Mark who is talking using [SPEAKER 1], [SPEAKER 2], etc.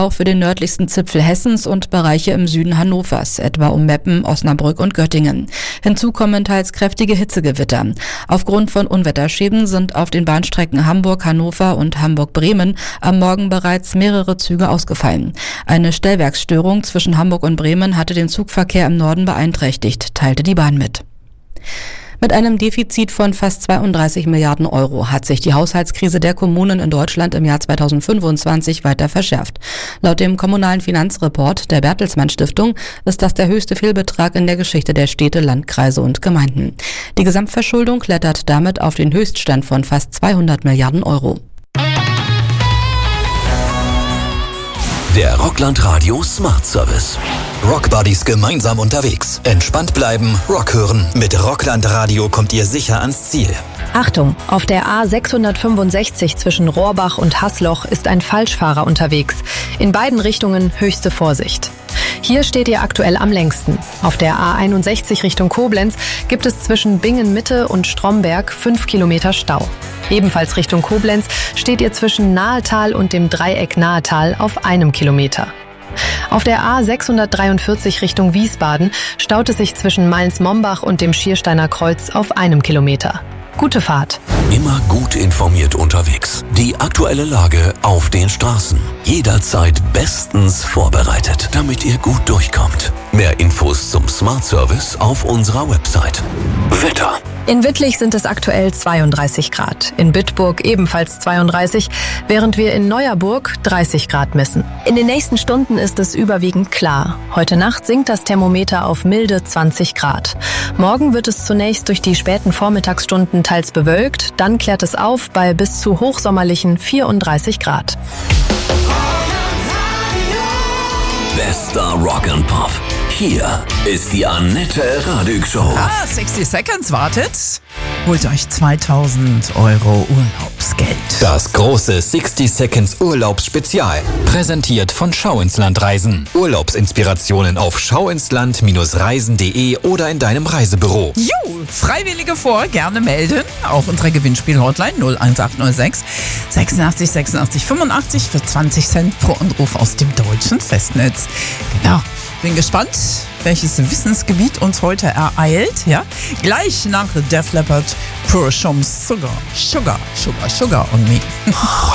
[SPEAKER 1] auch für den nördlichsten Zipfel Hessens und Bereiche im Süden Hannovers, etwa um Meppen, Osnabrück und Göttingen. Hinzu kommen teils kräftige Hitzegewitter. Aufgrund von Unwetterschäden sind auf den Bahnstrecken Hamburg-Hannover und Hamburg-Bremen am Morgen bereits mehrere Züge ausgefallen. Eine Stellwerksstörung zwischen Hamburg und Bremen hatte den Zugverkehr im Norden beeinträchtigt, teilte die Bahn mit. Mit einem Defizit von fast 32 Milliarden Euro hat sich die Haushaltskrise der Kommunen in Deutschland im Jahr 2025 weiter verschärft. Laut dem kommunalen Finanzreport der Bertelsmann Stiftung ist das der höchste Fehlbetrag in der Geschichte der Städte, Landkreise und Gemeinden. Die Gesamtverschuldung klettert damit auf den Höchststand von fast 200 Milliarden Euro.
[SPEAKER 2] Der Rockland Radio Smart Service. Rockbuddies gemeinsam unterwegs. Entspannt bleiben, Rock hören. Mit Rockland Radio kommt ihr sicher ans Ziel.
[SPEAKER 3] Achtung, auf der A665 zwischen Rohrbach und Haßloch ist ein Falschfahrer unterwegs. In beiden Richtungen höchste Vorsicht. Hier steht ihr aktuell am längsten. Auf der A61 Richtung Koblenz gibt es zwischen Bingen-Mitte und Stromberg 5 Kilometer Stau. Ebenfalls Richtung Koblenz steht ihr zwischen Nahetal und dem Dreieck Nahetal auf 1 Kilometer. Auf der A643 Richtung Wiesbaden staut es sich zwischen Mainz-Mombach und dem Schiersteiner Kreuz auf 1 Kilometer. Gute Fahrt.
[SPEAKER 2] Immer gut informiert unterwegs. Die aktuelle Lage auf den Straßen. Jederzeit bestens vorbereitet, damit ihr gut durchkommt. Mehr Infos zum Smart Service auf unserer Website. Wetter.
[SPEAKER 3] In Wittlich sind es aktuell 32 Grad, in Bitburg ebenfalls 32, während wir in Neuerburg 30 Grad messen. In den nächsten Stunden ist es überwiegend klar. Heute Nacht sinkt das Thermometer auf milde 20 Grad. Morgen wird es zunächst durch die späten Vormittagsstunden teils bewölkt, dann klärt es auf bei bis zu hochsommerlichen 34 Grad.
[SPEAKER 2] Bester Rock and Pop. Hier ist die Annette Radig Show.
[SPEAKER 4] 60 Seconds wartet. Holt euch 2000 Euro Urlaubsgeld.
[SPEAKER 5] Das große 60 Seconds Urlaubsspezial. Präsentiert von Schau ins Land Reisen. Urlaubsinspirationen auf schauinsland-reisen.de oder in deinem Reisebüro.
[SPEAKER 4] Freiwillige gerne melden. Auch unsere Gewinnspiel-Hotline 01806 86 86 85 für 20 Cent pro Anruf aus dem deutschen Festnetz. Genau. Bin gespannt, welches Wissensgebiet uns heute ereilt. Ja? Gleich nach Def Leppard, Pure Sugar on Me.